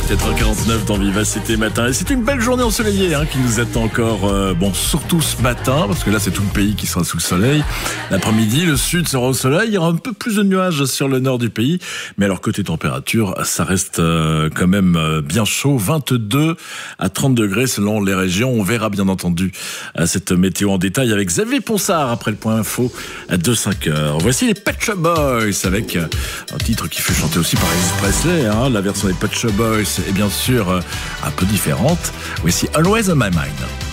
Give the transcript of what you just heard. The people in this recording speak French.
4h49 dans Vivacité Matin. Et c'est une belle journée ensoleillée qui nous attend encore. Surtout ce matin, parce que là, c'est tout le pays qui sera sous le soleil. L'après-midi, le sud sera au soleil. Il y aura un peu plus de nuages sur le nord du pays. Mais alors, côté température, ça reste quand même bien chaud. 22 à 30 degrés selon les régions. On verra bien entendu cette météo en détail avec Xavier Ponsard après le point info de 5h. Voici les Pet Shop Boys avec un titre qui fut chanté aussi par Elvis Presley. La version des Pet Shop Boys est bien sûr un peu différente. Voici Always on My Mind.